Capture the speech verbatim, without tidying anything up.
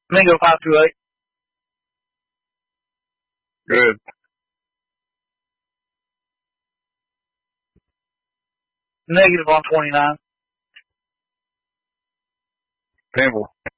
Mingo five two eight. Good. Negative on twenty-nine. Temple.